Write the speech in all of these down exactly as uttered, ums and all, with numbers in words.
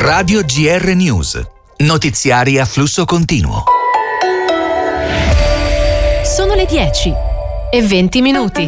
Radio G R News. Notiziari a flusso continuo. Sono le dieci e venti minuti.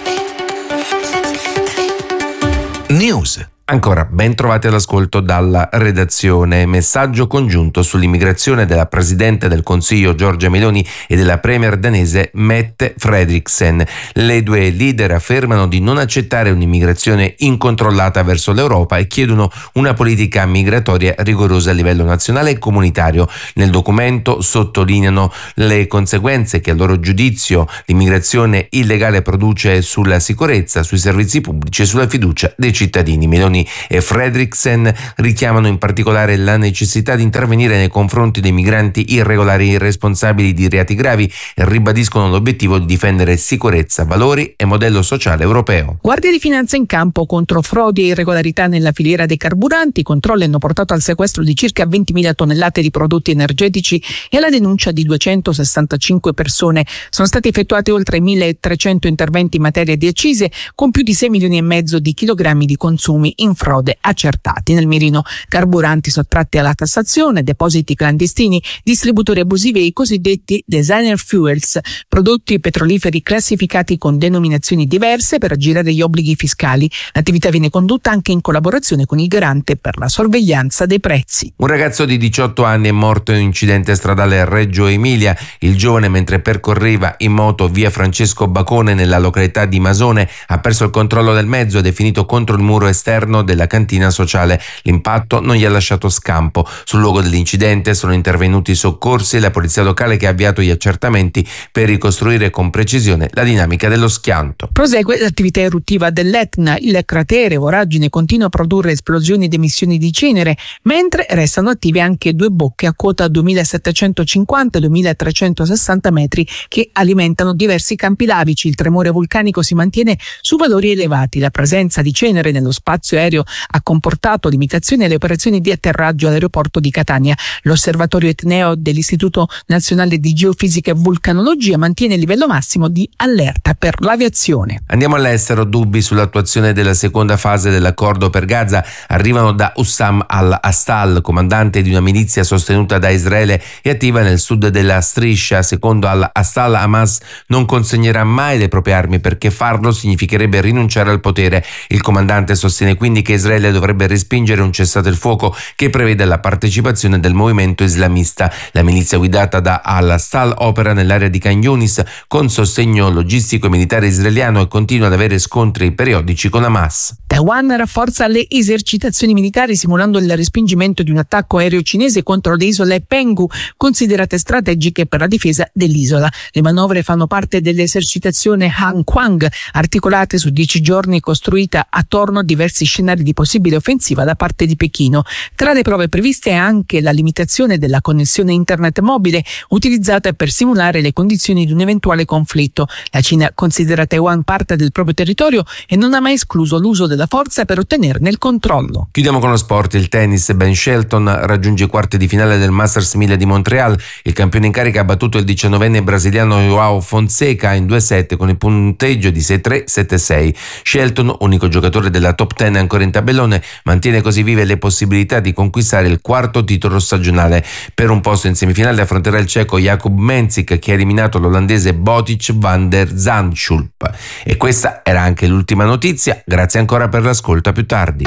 News. Ancora ben trovati all'ascolto dalla redazione. Messaggio congiunto sull'immigrazione della Presidente del Consiglio Giorgia Meloni e della Premier danese Mette Frederiksen. Le due leader affermano di non accettare un'immigrazione incontrollata verso l'Europa e chiedono una politica migratoria rigorosa a livello nazionale e comunitario. Nel documento sottolineano le conseguenze che a loro giudizio l'immigrazione illegale produce sulla sicurezza, sui servizi pubblici e sulla fiducia dei cittadini. Meloni e Frederiksen richiamano in particolare la necessità di intervenire nei confronti dei migranti irregolari e irresponsabili di reati gravi e ribadiscono l'obiettivo di difendere sicurezza, valori e modello sociale europeo. Guardia di Finanza in campo contro frodi e irregolarità nella filiera dei carburanti. I controlli hanno portato al sequestro di circa ventimila tonnellate di prodotti energetici e alla denuncia di duecentosessantacinque persone. Sono stati effettuati oltre milletrecento interventi in materia di accise, con più di sei milioni e mezzo di chilogrammi di consumi in frode accertati. Nel mirino carburanti sottratti alla tassazione, depositi clandestini, distributori abusivi e i cosiddetti designer fuels, prodotti petroliferi classificati con denominazioni diverse per aggirare gli obblighi fiscali. L'attività viene condotta anche in collaborazione con il Garante per la sorveglianza dei prezzi. Un ragazzo di diciotto anni è morto in un incidente stradale a Reggio Emilia. Il giovane, mentre percorreva in moto via Francesco Bacone nella località di Masone, ha perso il controllo del mezzo ed è finito contro il muro esterno della cantina sociale. L'impatto non gli ha lasciato scampo. Sul luogo dell'incidente sono intervenuti i soccorsi e la polizia locale, che ha avviato gli accertamenti per ricostruire con precisione la dinamica dello schianto. Prosegue l'attività eruttiva dell'Etna. Il cratere voragine continua a produrre esplosioni ed emissioni di cenere, mentre restano attive anche due bocche a quota duemilasettecentocinquanta e duemilatrecentosessanta metri che alimentano diversi campi lavici. Il tremore vulcanico si mantiene su valori elevati. La presenza di cenere nello spazio aereo ha comportato limitazioni alle operazioni di atterraggio all'aeroporto di Catania. L'osservatorio etneo dell'Istituto Nazionale di Geofisica e Vulcanologia mantiene il livello massimo di allerta per l'aviazione. Andiamo all'estero. Dubbi sull'attuazione della seconda fase dell'accordo per Gaza arrivano da Hussam al-Astal, comandante di una milizia sostenuta da Israele e attiva nel sud della striscia. Secondo al-Astal, Hamas non consegnerà mai le proprie armi perché farlo significherebbe rinunciare al potere. Il comandante sostiene quindi che Israele dovrebbe respingere un cessate il fuoco che prevede la partecipazione del movimento islamista. La milizia guidata da al-Astal opera nell'area di Khan Yunis con sostegno logistico e militare israeliano e continua ad avere scontri periodici con Hamas. Taiwan rafforza le esercitazioni militari simulando il respingimento di un attacco aereo cinese contro le isole Penghu, considerate strategiche per la difesa dell'isola. Le manovre fanno parte dell'esercitazione Han Kuang, articolate su dieci giorni, costruita attorno a diversi scenari di possibile offensiva da parte di Pechino. Tra le prove previste è anche la limitazione della connessione internet mobile utilizzata per simulare le condizioni di un eventuale conflitto. La Cina considera Taiwan parte del proprio territorio e non ha mai escluso l'uso della forza per ottenerne il controllo. Chiudiamo con lo sport. Il tennis. Ben Shelton raggiunge i quarti di finale del Masters mille di Montreal. Il campione in carica ha battuto il diciannovenne brasiliano João Fonseca in due set con il punteggio di sei tre sette sei. Shelton, unico giocatore della top dieci ancora in tabellone, mantiene così vive le possibilità di conquistare il quarto titolo stagionale. Per un posto in semifinale affronterà il ceco Jakub Menzik, che ha eliminato l'olandese Botic van der Zandschulp. E questa era anche l'ultima notizia. Grazie ancora per l'ascolto, a più tardi.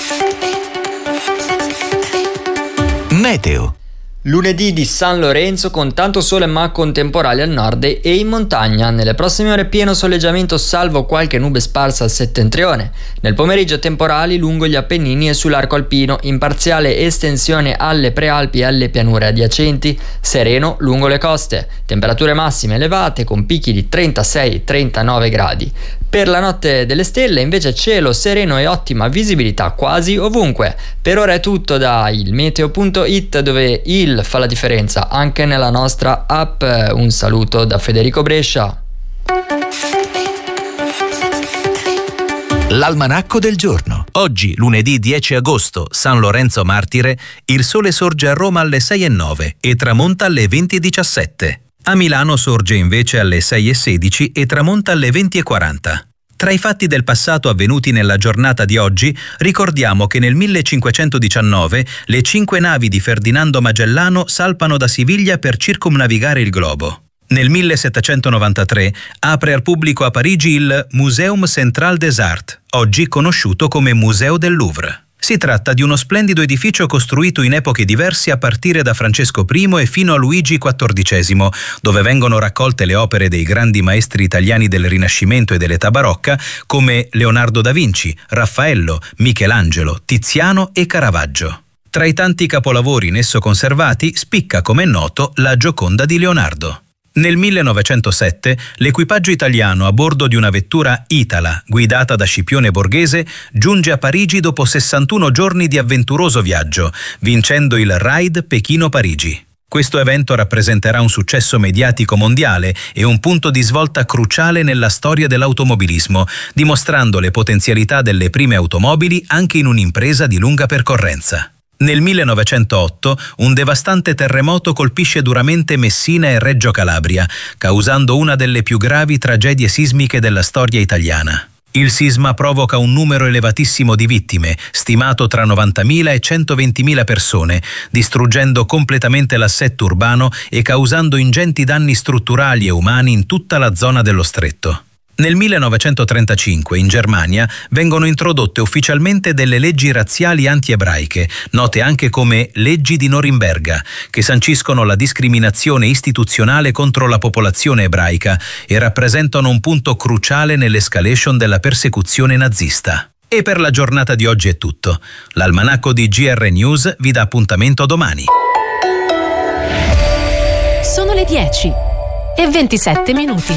Meteo. Lunedì di San Lorenzo con tanto sole ma con temporali al nord e in montagna. Nelle prossime ore pieno soleggiamento salvo qualche nube sparsa al settentrione. Nel pomeriggio temporali lungo gli Appennini e sull'arco alpino, in parziale estensione alle prealpi e alle pianure adiacenti, sereno lungo le coste. Temperature massime elevate con picchi di trentasei trentanove gradi. Per la notte delle stelle invece cielo sereno e ottima visibilità quasi ovunque. Per ora è tutto da il meteo punto it, dove il fa la differenza anche nella nostra app. Un saluto da Federico Brescia. L'almanacco del giorno. Oggi, lunedì dieci agosto, San Lorenzo Martire, il sole sorge a Roma alle sei e nove e tramonta alle venti e diciassette. A Milano sorge invece alle sei e sedici e tramonta alle venti e quaranta. Tra i fatti del passato avvenuti nella giornata di oggi, ricordiamo che nel millecinquecentodiciannove le cinque navi di Ferdinando Magellano salpano da Siviglia per circumnavigare il globo. Nel millesettecentonovantatré apre al pubblico a Parigi il Muséum Central des Arts, oggi conosciuto come Museo del Louvre. Si tratta di uno splendido edificio costruito in epoche diverse a partire da Francesco primo e fino a Luigi quattordicesimo, dove vengono raccolte le opere dei grandi maestri italiani del Rinascimento e dell'età barocca come Leonardo da Vinci, Raffaello, Michelangelo, Tiziano e Caravaggio. Tra i tanti capolavori in esso conservati spicca, come è noto, la Gioconda di Leonardo. Nel millenovecentosette l'equipaggio italiano a bordo di una vettura Itala, guidata da Scipione Borghese, giunge a Parigi dopo sessantuno giorni di avventuroso viaggio, vincendo il Ride Pechino-Parigi. Questo evento rappresenterà un successo mediatico mondiale e un punto di svolta cruciale nella storia dell'automobilismo, dimostrando le potenzialità delle prime automobili anche in un'impresa di lunga percorrenza. Nel millenovecentootto un devastante terremoto colpisce duramente Messina e Reggio Calabria, causando una delle più gravi tragedie sismiche della storia italiana. Il sisma provoca un numero elevatissimo di vittime, stimato tra novantamila e centoventimila persone, distruggendo completamente l'assetto urbano e causando ingenti danni strutturali e umani in tutta la zona dello stretto. Nel millenovecentotrentacinque in Germania vengono introdotte ufficialmente delle leggi razziali anti-ebraiche, note anche come leggi di Norimberga, che sanciscono la discriminazione istituzionale contro la popolazione ebraica e rappresentano un punto cruciale nell'escalation della persecuzione nazista. E per la giornata di oggi è tutto. L'almanacco di G R News vi dà appuntamento domani. Sono le dieci e ventisette minuti.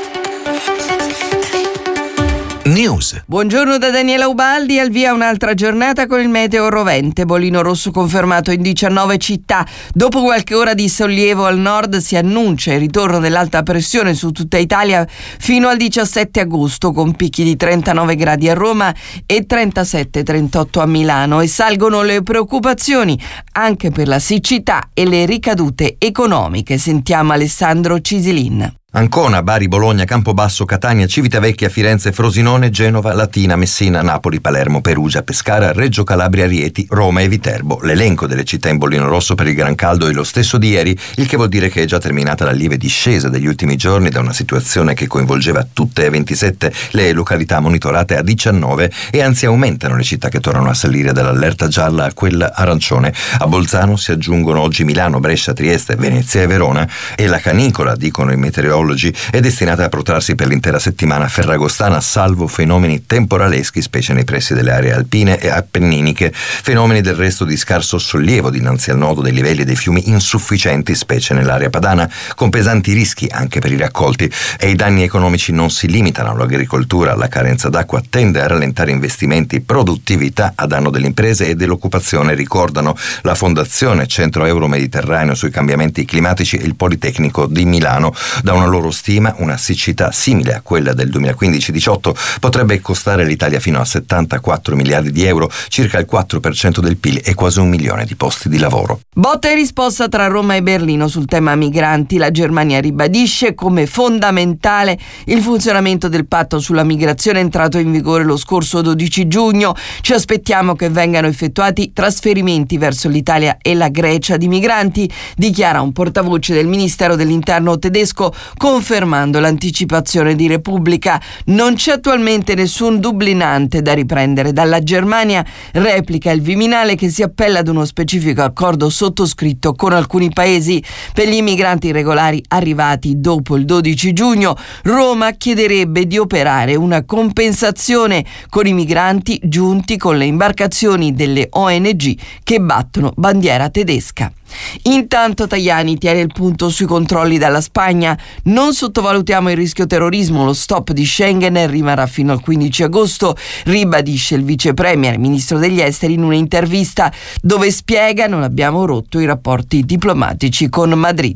News. Buongiorno da Daniela Ubaldi, al via un'altra giornata con il meteo rovente, bolino rosso confermato in diciannove città. Dopo qualche ora di sollievo al nord si annuncia il ritorno dell'alta pressione su tutta Italia fino al diciassette agosto, con picchi di trentanove gradi a Roma e trentasette trentotto a Milano, e salgono le preoccupazioni anche per la siccità e le ricadute economiche. Sentiamo Alessandro Cisilin. Ancona, Bari, Bologna, Campobasso, Catania, Civitavecchia, Firenze, Frosinone, Genova, Latina, Messina, Napoli, Palermo, Perugia, Pescara, Reggio Calabria, Rieti, Roma e Viterbo. L'elenco delle città in bollino rosso per il gran caldo è lo stesso di ieri, il che vuol dire che è già terminata la lieve discesa degli ultimi giorni da una situazione che coinvolgeva tutte e ventisette le località monitorate a diciannove, e anzi aumentano le città che tornano a salire dall'allerta gialla a quella arancione. A Bolzano si aggiungono oggi Milano, Brescia, Trieste, Venezia e Verona, e la canicola, dicono i meteorologi, è destinata a protrarsi per l'intera settimana ferragostana, salvo fenomeni temporaleschi, specie nei pressi delle aree alpine e appenniniche, fenomeni del resto di scarso sollievo dinanzi al nodo dei livelli dei fiumi insufficienti, specie nell'area padana, con pesanti rischi anche per i raccolti. E i danni economici non si limitano all'agricoltura. La carenza d'acqua tende a rallentare investimenti, produttività a danno delle imprese e dell'occupazione, ricordano la Fondazione Centro Euro Mediterraneo sui cambiamenti climatici e il Politecnico di Milano. Da una loro stima, una siccità simile a quella del duemilaquindici diciotto potrebbe costare all'Italia fino a settantaquattro miliardi di euro, circa il quattro per cento del P I L e quasi un milione di posti di lavoro. Botta e risposta tra Roma e Berlino sul tema migranti. La Germania ribadisce come fondamentale il funzionamento del patto sulla migrazione entrato in vigore lo scorso dodici giugno. Ci aspettiamo che vengano effettuati trasferimenti verso l'Italia e la Grecia di migranti, dichiara un portavoce del Ministero dell'Interno tedesco, confermando l'anticipazione di Repubblica. Non c'è attualmente nessun dublinante da riprendere dalla Germania, replica il Viminale, che si appella ad uno specifico accordo sottoscritto con alcuni paesi. Per gli immigranti irregolari arrivati dopo il dodici giugno, Roma chiederebbe di operare una compensazione con i migranti giunti con le imbarcazioni delle O N G che battono bandiera tedesca. Intanto Tajani tiene il punto sui controlli dalla Spagna. Non sottovalutiamo il rischio terrorismo, lo stop di Schengen rimarrà fino al quindici agosto, ribadisce il vice premier, ministro degli esteri, in un'intervista dove spiega: non abbiamo rotto i rapporti diplomatici con Madrid.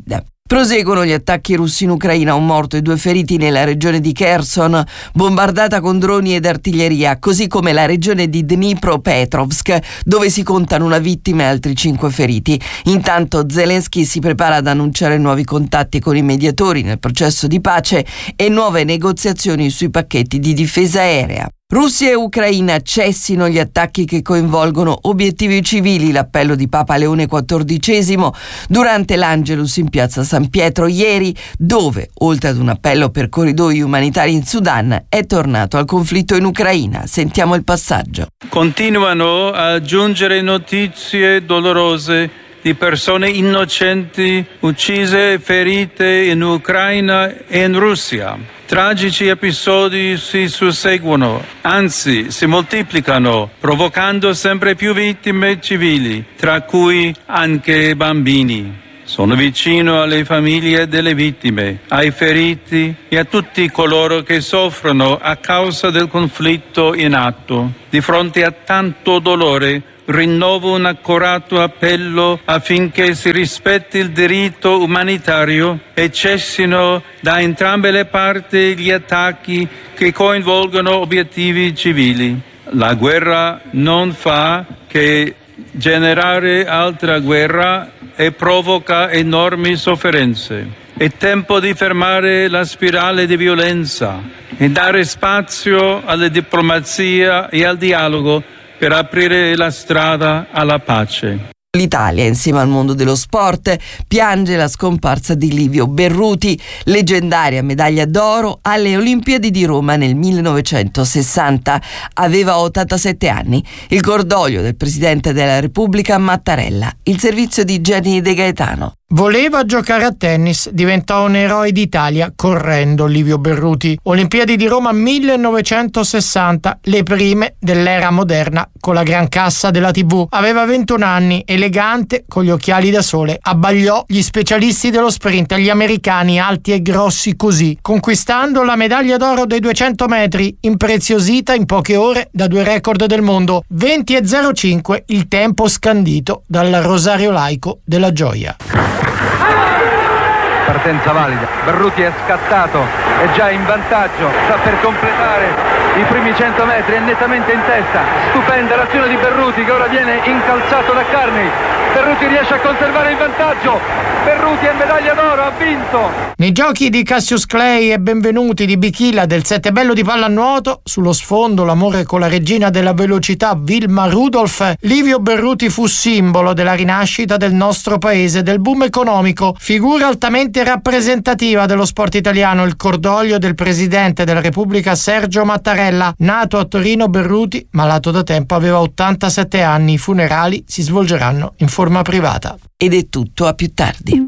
Proseguono gli attacchi russi in Ucraina, un morto e due feriti nella regione di Kherson, bombardata con droni ed artiglieria, così come la regione di Dnipropetrovsk, dove si contano una vittima e altri cinque feriti. Intanto Zelensky si prepara ad annunciare nuovi contatti con i mediatori nel processo di pace e nuove negoziazioni sui pacchetti di difesa aerea. Russia e Ucraina cessino gli attacchi che coinvolgono obiettivi civili, l'appello di Papa Leone quattordicesimo durante l'Angelus in piazza San Pietro ieri, dove, oltre ad un appello per corridoi umanitari in Sudan, è tornato al conflitto in Ucraina. Sentiamo il passaggio. Continuano a giungere notizie dolorose di persone innocenti uccise e ferite in Ucraina e in Russia. Tragici episodi si susseguono, anzi si moltiplicano, provocando sempre più vittime civili, tra cui anche bambini. Sono vicino alle famiglie delle vittime, ai feriti e a tutti coloro che soffrono a causa del conflitto in atto. Di fronte a tanto dolore, rinnovo un accorato appello affinché si rispetti il diritto umanitario e cessino da entrambe le parti gli attacchi che coinvolgono obiettivi civili. La guerra non fa che generare altra guerra e provoca enormi sofferenze. È tempo di fermare la spirale di violenza e dare spazio alla diplomazia e al dialogo per aprire la strada alla pace. L'Italia, insieme al mondo dello sport, piange la scomparsa di Livio Berruti, leggendaria medaglia d'oro alle Olimpiadi di Roma nel millenovecentosessanta. Aveva ottantasette anni. Il cordoglio del Presidente della Repubblica Mattarella. Il servizio di Gianni De Gaetano. Voleva giocare a tennis, diventò un eroe d'Italia correndo Livio Berruti. Olimpiadi di Roma millenovecentosessanta, le prime dell'era moderna con la gran cassa della tivù. Aveva ventuno anni, elegante, con gli occhiali da sole, abbagliò gli specialisti dello sprint, gli americani alti e grossi così, conquistando la medaglia d'oro dei duecento metri, impreziosita in poche ore da due record del mondo, venti e zero cinque, il tempo scandito dal rosario laico della gioia. Partenza valida, Berruti è scattato, è già in vantaggio, sta per completare i primi cento metri, è nettamente in testa. Stupenda l'azione di Berruti che ora viene incalzato da Carney. Berruti riesce a conservare il vantaggio, Berruti è medaglia d'oro, ha vinto! Nei giochi di Cassius Clay e benvenuti di Bichilla del Settebello di pallanuoto, sullo sfondo l'amore con la regina della velocità Vilma Rudolph, Livio Berruti fu simbolo della rinascita del nostro paese, del boom economico, figura altamente rappresentativa dello sport italiano, il cordoglio del Presidente della Repubblica Sergio Mattarella. Nato a Torino, Berruti, malato da tempo, aveva ottantasette anni, i funerali si svolgeranno in forma privata. Ed è tutto, a più tardi.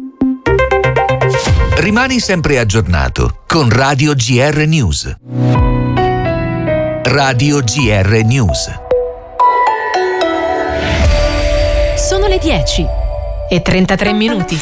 Rimani sempre aggiornato con Radio G R News. Radio G R News. Sono le dieci e trentatré minuti.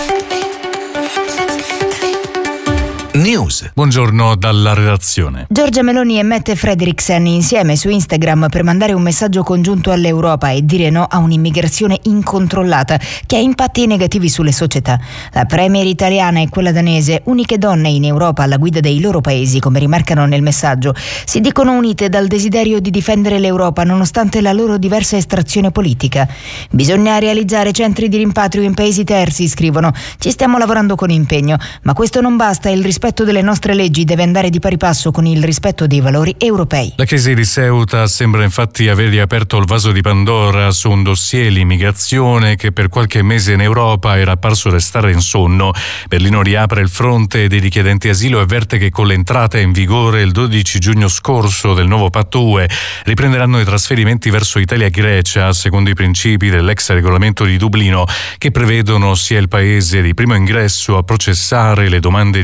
News. Buongiorno dalla redazione. Giorgia Meloni e Mette Frederiksen insieme su Instagram per mandare un messaggio congiunto all'Europa e dire no a un'immigrazione incontrollata che ha impatti negativi sulle società. La premier italiana e quella danese, uniche donne in Europa alla guida dei loro paesi, come rimarcano nel messaggio, si dicono unite dal desiderio di difendere l'Europa nonostante la loro diversa estrazione politica. Bisogna realizzare centri di rimpatrio in paesi terzi, scrivono. Ci stiamo lavorando con impegno, ma questo non basta, il rispetto delle nostre leggi deve andare di pari passo con il rispetto dei valori europei. La crisi di Ceuta sembra infatti aver riaperto il vaso di Pandora su un dossier l'immigrazione che per qualche mese in Europa era apparso restare in sonno. Berlino riapre il fronte dei richiedenti asilo e avverte che con l'entrata in vigore il dodici giugno scorso del nuovo patto U E riprenderanno i trasferimenti verso Italia e Grecia secondo i principi dell'ex regolamento di Dublino che prevedono sia il paese di primo ingresso a processare le domande di asilo.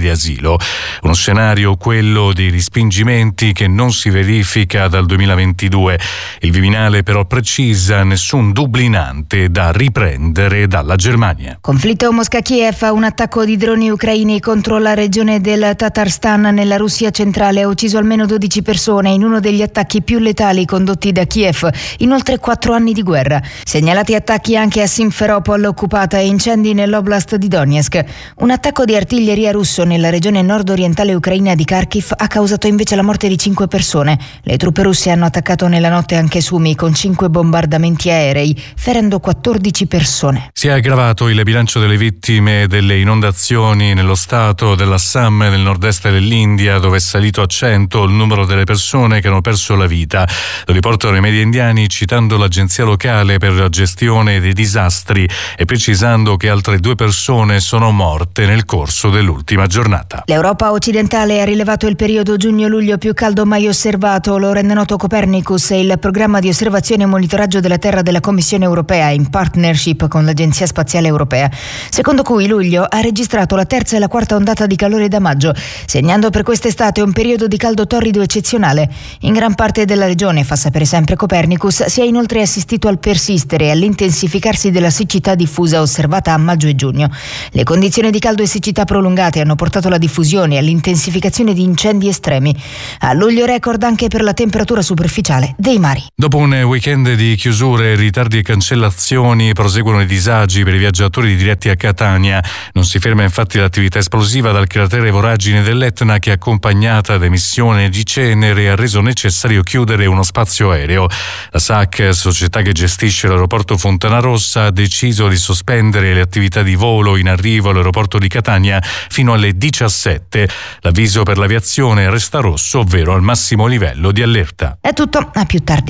cielo. Uno scenario, quello dei respingimenti, che non si verifica dal duemilaventidue. Il Viminale però precisa: nessun dublinante da riprendere dalla Germania. Conflitto Mosca-Kiev, un attacco di droni ucraini contro la regione del Tatarstan nella Russia centrale ha ucciso almeno dodici persone in uno degli attacchi più letali condotti da Kiev in oltre quattro anni di guerra. Segnalati attacchi anche a Simferopol occupata e incendi nell'oblast di Donetsk. Un attacco di artiglieria russo nella regione nord-orientale ucraina di Kharkiv ha causato invece la morte di cinque persone. Le truppe russe hanno attaccato nella notte anche Sumi con cinque bombardamenti aerei, ferendo quattordici persone. Si è aggravato il bilancio delle vittime delle inondazioni nello stato dell'Assam nel nord-est dell'India, dove è salito a cento il numero delle persone che hanno perso la vita. Lo riportano i media indiani citando l'agenzia locale per la gestione dei disastri e precisando che altre due persone sono morte nel corso dell'ultima giornata. L'Europa occidentale ha rilevato il periodo giugno-luglio più caldo mai osservato, lo rende noto Copernicus, il programma di osservazione e monitoraggio della Terra della Commissione europea in partnership con l'Agenzia Spaziale Europea, secondo cui luglio ha registrato la terza e la quarta ondata di calore da maggio, segnando per quest'estate un periodo di caldo torrido eccezionale. In gran parte della regione, fa sapere sempre Copernicus, si è inoltre assistito al persistere e all'intensificarsi della siccità diffusa osservata a maggio e giugno. Le condizioni di caldo e siccità prolungate hanno portato alla diffusione e all'intensificazione di incendi estremi. A luglio record anche per la temperatura superficiale dei mari. Dopo un weekend di chiusure, ritardi e cancellazioni, proseguono i disagi per i viaggiatori diretti a Catania. Non si ferma infatti l'attività esplosiva dal cratere voragine dell'Etna, che, accompagnata da emissione di cenere, ha reso necessario chiudere uno spazio aereo. La S A C, società che gestisce l'aeroporto Fontanarossa, ha deciso di sospendere le attività di volo in arrivo all'aeroporto di Catania fino alle diciassette. L'avviso per l'aviazione resta rosso, ovvero al massimo livello di allerta. È tutto, a più tardi.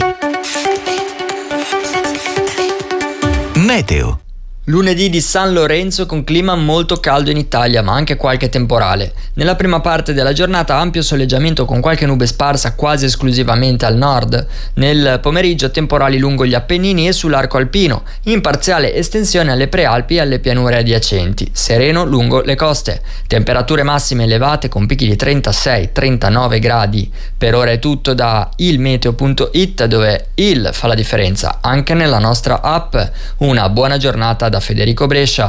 Meteo. Lunedì di San Lorenzo con clima molto caldo in Italia, ma anche qualche temporale. Nella prima parte della giornata ampio soleggiamento con qualche nube sparsa quasi esclusivamente al nord. Nel pomeriggio temporali lungo gli Appennini e sull'arco alpino, in parziale estensione alle prealpi e alle pianure adiacenti, sereno lungo le coste. Temperature massime elevate con picchi di trentasei trentanove gradi. Per ora è tutto da ilmeteo punto it, dove il fa la differenza anche nella nostra app. Una buona giornata da Federico Brescia.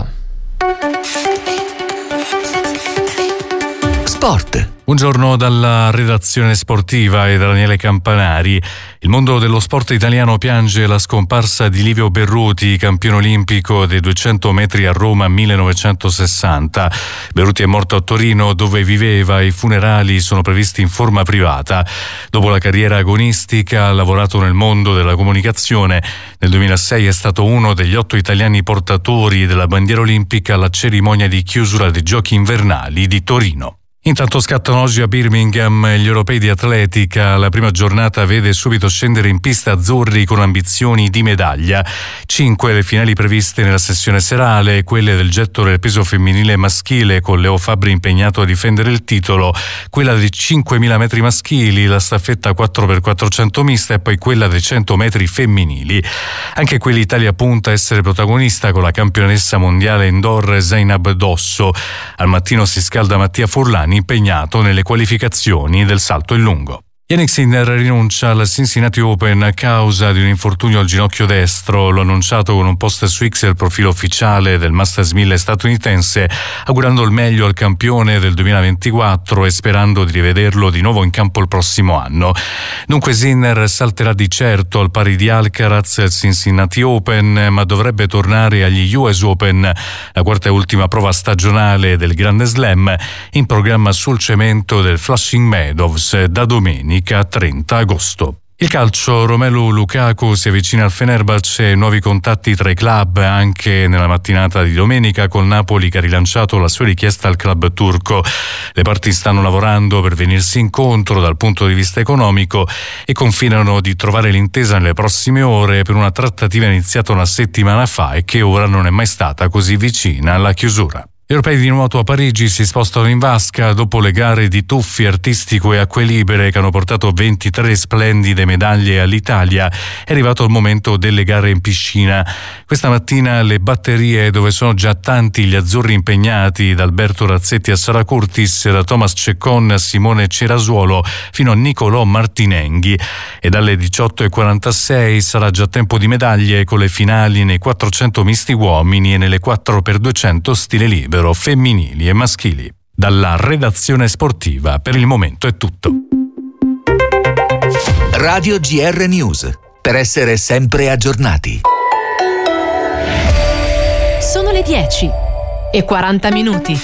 Sport. Buongiorno dalla redazione sportiva e da Daniele Campanari. Il mondo dello sport italiano piange la scomparsa di Livio Berruti, campione olimpico dei duecento metri a Roma millenovecentosessanta. Berruti è morto a Torino, dove viveva. I funerali sono previsti in forma privata. Dopo la carriera agonistica ha lavorato nel mondo della comunicazione. Nel duemilasei è stato uno degli otto italiani portatori della bandiera olimpica alla cerimonia di chiusura dei Giochi invernali di Torino. Intanto scattano oggi a Birmingham gli europei di atletica. La prima giornata vede subito scendere in pista azzurri con ambizioni di medaglia. Cinque le finali previste nella sessione serale, quelle del getto del peso femminile maschile con Leo Fabbri impegnato a difendere il titolo, quella dei cinquemila metri maschili, la staffetta quattro per quattrocento mista e poi quella dei cento metri femminili. Anche qui l'Italia punta a essere protagonista con la campionessa mondiale indoor Zainab Dosso. Al mattino si scalda Mattia Furlani, impegnato nelle qualificazioni del salto in lungo. Jannik Sinner rinuncia al Cincinnati Open a causa di un infortunio al ginocchio destro. L'ha annunciato con un post su X il profilo ufficiale del Masters mille statunitense, augurando il meglio al campione del duemilaventiquattro e sperando di rivederlo di nuovo in campo il prossimo anno. Dunque Sinner salterà di certo al pari di Alcaraz al Cincinnati Open, ma dovrebbe tornare agli U S Open, la quarta e ultima prova stagionale del Grande Slam, in programma sul cemento del Flushing Meadows da domenica trenta agosto. Il calcio, Romelu Lukaku si avvicina al Fenerbahce, nuovi contatti tra i club anche nella mattinata di domenica, col Napoli che ha rilanciato la sua richiesta al club turco. Le parti stanno lavorando per venirsi incontro dal punto di vista economico e confidano di trovare l'intesa nelle prossime ore per una trattativa iniziata una settimana fa e che ora non è mai stata così vicina alla chiusura. Gli europei di nuoto a Parigi si spostano in vasca dopo le gare di tuffi artistico e acque libere che hanno portato ventitré splendide medaglie all'Italia. È arrivato il momento delle gare in piscina. Questa mattina le batterie, dove sono già tanti gli azzurri impegnati, da Alberto Razzetti a Sara Curtis, da Thomas Ceccon a Simone Cerasuolo fino a Nicolò Martinenghi. E dalle diciotto e quarantasei sarà già tempo di medaglie con le finali nei quattrocento misti uomini e nelle quattro per duecento stile libero femminili e maschili. Dalla redazione sportiva per il momento è tutto. Radio G R News, per essere sempre aggiornati. Sono le dieci e quaranta minuti.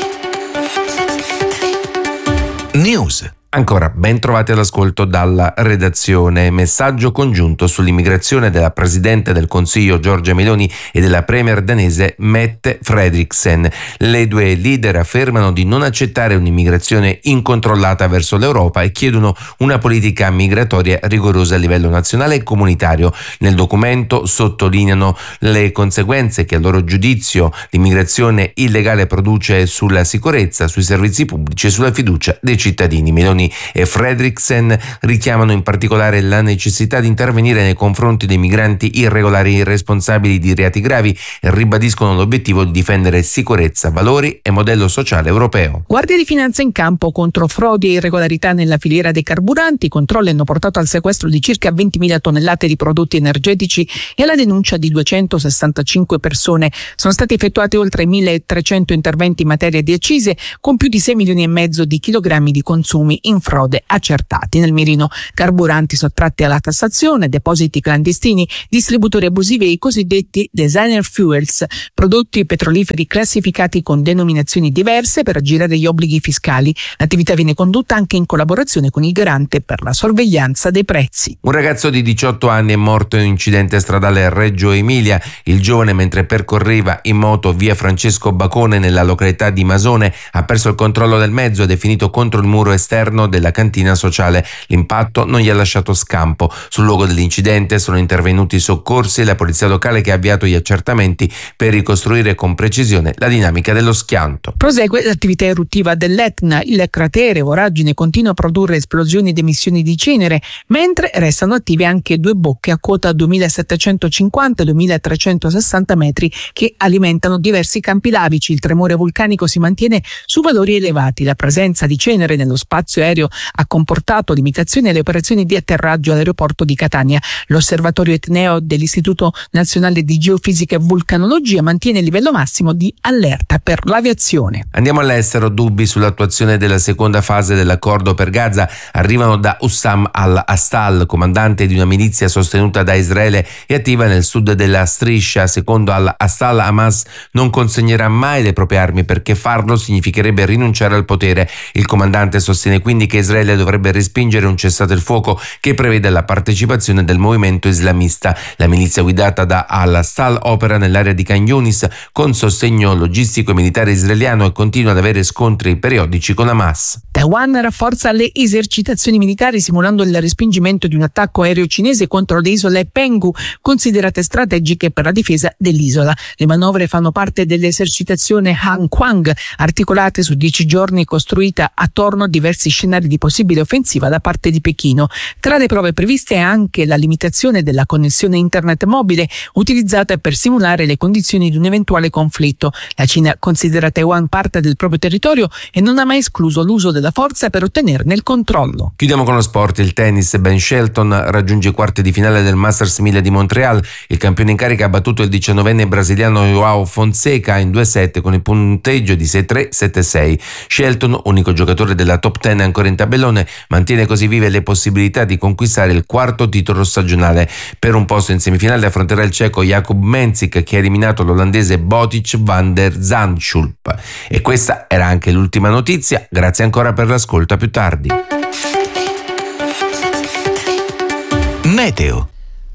News. Ancora ben trovati all'ascolto dalla redazione. Messaggio congiunto sull'immigrazione della Presidente del Consiglio Giorgia Meloni e della Premier danese Mette Frederiksen. Le due leader affermano di non accettare un'immigrazione incontrollata verso l'Europa e chiedono una politica migratoria rigorosa a livello nazionale e comunitario. Nel documento sottolineano le conseguenze che a loro giudizio l'immigrazione illegale produce sulla sicurezza, sui servizi pubblici e sulla fiducia dei cittadini. Meloni e Frederiksen richiamano in particolare la necessità di intervenire nei confronti dei migranti irregolari e irresponsabili di reati gravi e ribadiscono l'obiettivo di difendere sicurezza, valori e modello sociale europeo. Guardia di Finanza in campo contro frodi e irregolarità nella filiera dei carburanti. I controlli hanno portato al sequestro di circa ventimila tonnellate di prodotti energetici e alla denuncia di duecentosessantacinque persone. Sono stati effettuati oltre milletrecento interventi in materia di accise, con più di sei milioni e mezzo di chilogrammi di consumi in frode accertati. Nel mirino carburanti sottratti alla tassazione, depositi clandestini, distributori abusivi e i cosiddetti designer fuels, prodotti petroliferi classificati con denominazioni diverse per aggirare gli obblighi fiscali. L'attività viene condotta anche in collaborazione con il Garante per la sorveglianza dei prezzi. Un ragazzo di diciotto anni è morto in un incidente stradale a Reggio Emilia. Il giovane, mentre percorreva in moto via Francesco Bacone nella località di Masone, ha perso il controllo del mezzo ed è finito contro il muro esterno della cantina sociale. L'impatto non gli ha lasciato scampo. Sul luogo dell'incidente sono intervenuti i soccorsi e la polizia locale, che ha avviato gli accertamenti per ricostruire con precisione la dinamica dello schianto. Prosegue l'attività eruttiva dell'Etna. Il cratere voragine continua a produrre esplosioni ed emissioni di cenere, mentre restano attive anche due bocche a quota duemilasettecentocinquanta e duemilatrecentosessanta metri che alimentano diversi campi lavici. Il tremore vulcanico si mantiene su valori elevati. La presenza di cenere nello spazio aereo ha comportato limitazioni alle operazioni di atterraggio all'aeroporto di Catania. L'osservatorio etneo dell'Istituto Nazionale di Geofisica e Vulcanologia mantiene il livello massimo di allerta per l'aviazione. Andiamo all'estero. Dubbi sull'attuazione della seconda fase dell'accordo per Gaza arrivano da Hussam al-Astal, comandante di una milizia sostenuta da Israele e attiva nel sud della striscia. Secondo al-Astal, Hamas non consegnerà mai le proprie armi perché farlo significherebbe rinunciare al potere. Il comandante sostiene quindi che Israele dovrebbe respingere un cessate il fuoco che prevede la partecipazione del movimento islamista. La milizia guidata da al-Astal opera nell'area di Khan Yunis con sostegno logistico e militare israeliano e continua ad avere scontri periodici con Hamas. Taiwan rafforza le esercitazioni militari simulando il respingimento di un attacco aereo cinese contro le isole Penghu, considerate strategiche per la difesa dell'isola. Le manovre fanno parte dell'esercitazione Han Kuang, articolate su dieci giorni, costruita attorno a diversi scenari di possibile offensiva da parte di Pechino. Tra le prove previste è anche la limitazione della connessione internet mobile, utilizzata per simulare le condizioni di un eventuale conflitto. La Cina considera Taiwan parte del proprio territorio e non ha mai escluso l'uso della forza per ottenerne il controllo. Chiudiamo con lo sport. Il tennis. Ben Shelton raggiunge i quarti di finale del Masters mille di Montreal. Il campione in carica ha battuto il diciannovenne brasiliano Joao Fonseca in due set con il punteggio di sei tre sette sei. Shelton, unico giocatore della top dieci ancora in tabellone, mantiene così vive le possibilità di conquistare il quarto titolo stagionale. Per un posto in semifinale affronterà il ceco Jakub Menzik, che ha eliminato l'olandese Botic van der Zandschulp. E questa era anche l'ultima notizia. Grazie ancora per l'ascolto, a più tardi. Meteo.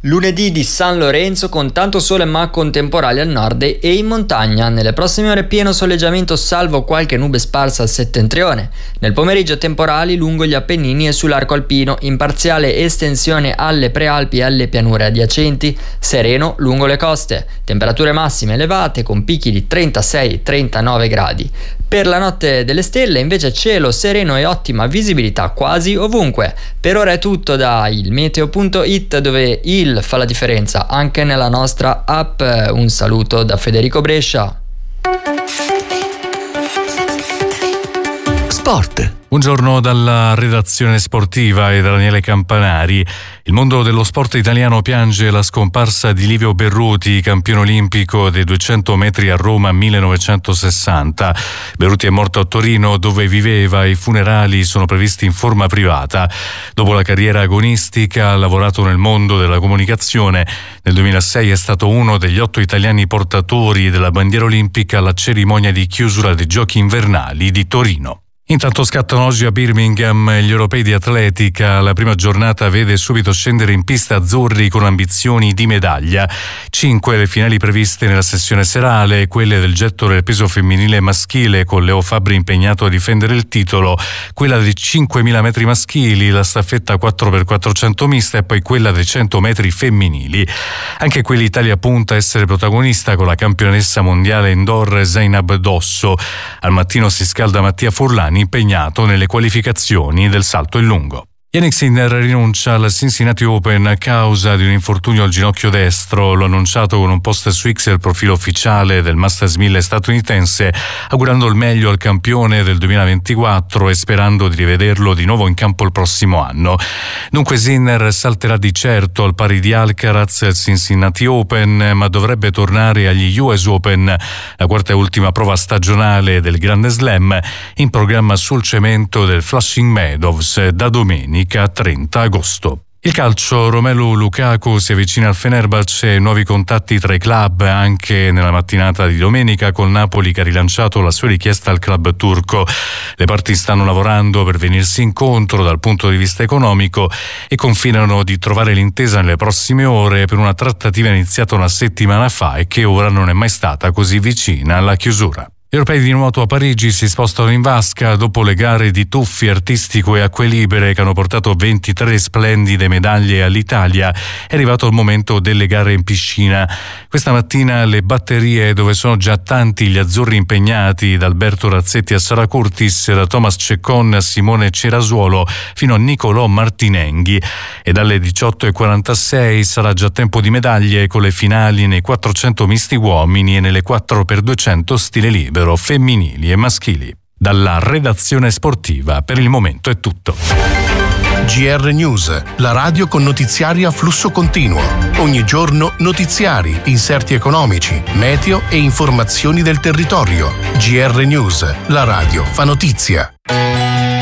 Lunedì di San Lorenzo con tanto sole ma con temporali al nord e in montagna. Nelle prossime ore pieno soleggiamento salvo qualche nube sparsa al settentrione. Nel pomeriggio temporali lungo gli Appennini e sull'arco alpino, in parziale estensione alle prealpi e alle pianure adiacenti, sereno lungo le coste. Temperature massime elevate con picchi di trentasei trentanove gradi. Per la notte delle stelle invece cielo sereno e ottima visibilità quasi ovunque. Per ora è tutto da ilmeteo punto it, dove il fa la differenza anche nella nostra app. Un saluto da Federico Brescia. Sport. Buongiorno dalla redazione sportiva e da Daniele Campanari. Il mondo dello sport italiano piange la scomparsa di Livio Berruti, campione olimpico dei duecento metri a Roma millenovecentosessanta. Berruti è morto a Torino, dove viveva, e i funerali sono previsti in forma privata. Dopo la carriera agonistica ha lavorato nel mondo della comunicazione. Nel duemilasei è stato uno degli otto italiani portatori della bandiera olimpica alla cerimonia di chiusura dei Giochi invernali di Torino. Intanto scattano oggi a Birmingham gli europei di atletica. La prima giornata vede subito scendere in pista azzurri con ambizioni di medaglia. Cinque le finali previste nella sessione serale, quelle del getto del peso femminile maschile con Leo Fabbri impegnato a difendere il titolo, quella dei cinquemila metri maschili, la staffetta quattro per quattrocento mista e poi quella dei cento metri femminili. Anche qui l'Italia punta a essere protagonista con la campionessa mondiale indoor Zainab Dosso. Al mattino si scalda Mattia Furlani, impegnato nelle qualificazioni del salto in lungo. Jannik Sinner rinuncia al Cincinnati Open a causa di un infortunio al ginocchio destro. L'ha annunciato con un post su X il profilo ufficiale del Masters mille statunitense, augurando il meglio al campione del duemilaventiquattro e sperando di rivederlo di nuovo in campo il prossimo anno. Dunque Sinner salterà di certo al pari di Alcaraz al Cincinnati Open, ma dovrebbe tornare agli U S Open, la quarta e ultima prova stagionale del Grande Slam, in programma sul cemento del Flushing Meadows da domenica trenta agosto. Il calcio, Romelu Lukaku si avvicina al Fenerbahce, nuovi contatti tra i club anche nella mattinata di domenica, col Napoli che ha rilanciato la sua richiesta al club turco. Le parti stanno lavorando per venirsi incontro dal punto di vista economico e confidano di trovare l'intesa nelle prossime ore per una trattativa iniziata una settimana fa e che ora non è mai stata così vicina alla chiusura. Gli europei di nuoto a Parigi si spostano in vasca dopo le gare di tuffi, artistico e acque libere che hanno portato ventitré splendide medaglie all'Italia. È arrivato il momento delle gare in piscina. Questa mattina le batterie, dove sono già tanti gli azzurri impegnati, da Alberto Razzetti a Sara Curtis, da Thomas Ceccon a Simone Cerasuolo fino a Nicolò Martinenghi. E dalle diciotto e quarantasei sarà già tempo di medaglie con le finali nei quattrocento misti uomini e nelle quattro per duecento stile libero femminili e maschili. Dalla redazione sportiva per il momento è tutto. G R News, la radio con notiziari a flusso continuo. Ogni giorno notiziari, inserti economici, meteo e informazioni del territorio. G R News, la radio fa notizia.